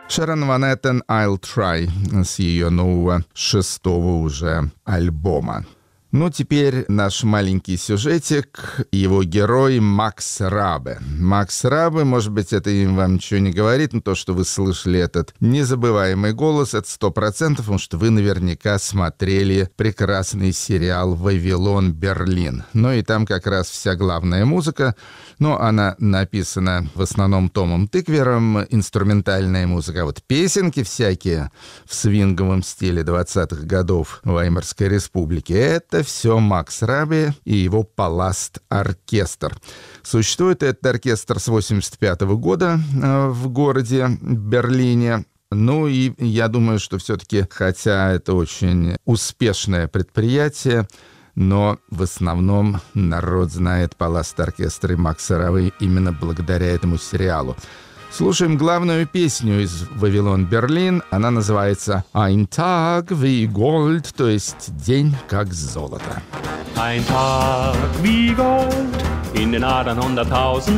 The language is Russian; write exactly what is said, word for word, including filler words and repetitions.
Шерон Ван Эттен «I'll Try» с ее нового шестого уже альбома. Ну, теперь наш маленький сюжетик. Его герой Макс Рабе. Макс Рабе, может быть, это им вам ничего не говорит, но то, что вы слышали этот незабываемый голос, это сто процентов, потому что вы наверняка смотрели прекрасный сериал «Вавилон Берлин». Ну, и там как раз вся главная музыка. Но она написана в основном Томом Тыквером, инструментальная музыка. А вот песенки всякие в свинговом стиле двадцатых годов Веймарской республики — это все Макс Рабе и его Паласт-оркестр. Существует этот оркестр с восемьдесят пятого года э, в городе Берлине. Ну и я думаю, что все-таки, хотя это очень успешное предприятие, но в основном народ знает Паласт-оркестр и Макса Рабе именно благодаря этому сериалу. Слушаем главную песню из «Вавилон Берлин». Она называется «Ein Tag wie Gold», то есть «День как золото». Ein Tag wie Gold in den Adern hunderttausend